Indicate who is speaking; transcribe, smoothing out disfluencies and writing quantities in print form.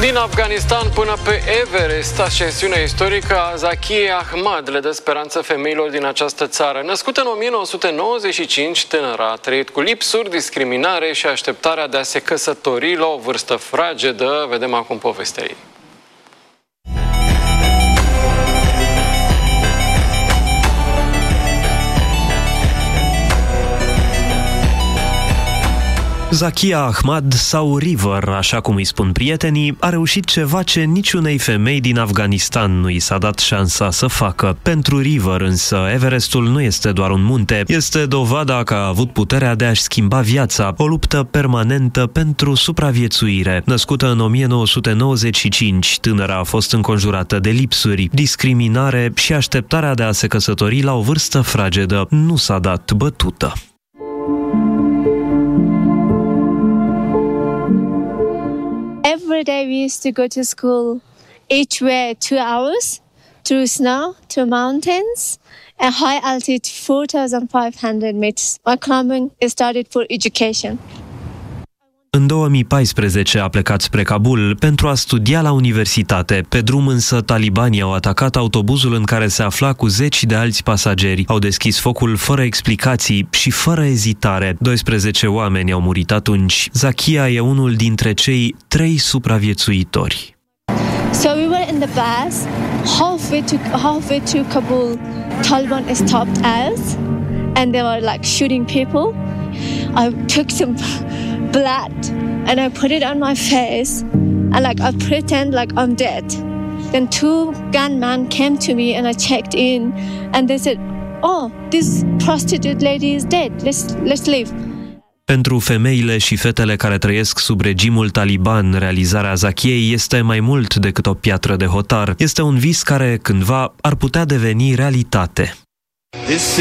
Speaker 1: Din Afganistan până pe Everest, ascensiunea istorică a Zakiei Ahmad le dă speranță femeilor din această țară. Născută în 1995, tânăra a trăit cu lipsuri, discriminare și așteptarea de a se căsători la o vârstă fragedă. Vedem acum povestea ei.
Speaker 2: Zakia Ahmad, sau River, așa cum îi spun prietenii, a reușit ceva ce niciunei femei din Afganistan nu i s-a dat șansa să facă. Pentru River însă, Everestul nu este doar un munte, este dovada că a avut puterea de a-și schimba viața, o luptă permanentă pentru supraviețuire. Născută în 1995, tânăra a fost înconjurată de lipsuri, discriminare și așteptarea de a se căsători la o vârstă fragedă. Nu s-a dat bătută.
Speaker 3: Every day we used to go to school, each way 2 hours, through snow, through mountains, and high altitude 4,500 meters. My climbing started for education.
Speaker 2: În 2014 a plecat spre Kabul pentru a studia la universitate. Pe drum însă talibanii au atacat autobuzul în care se afla cu zeci de alți pasageri. Au deschis focul fără explicații și fără ezitare. 12 oameni au murit atunci. Zakia e unul dintre cei 3 supraviețuitori.
Speaker 3: So we were in the bus, halfway to Kabul. Taliban stopped us and they were like shooting people. I took some blood and I put it on my face and I pretend like I'm dead. Then 2 gunmen came to me and I checked in and they said, "Oh, this prostitute lady is dead. Let's leave."
Speaker 2: Pentru femeile și fetele care trăiesc sub regimul taliban, realizarea Zakiei este mai mult decât o piatră de hotar. Este un vis care cândva ar putea deveni realitate.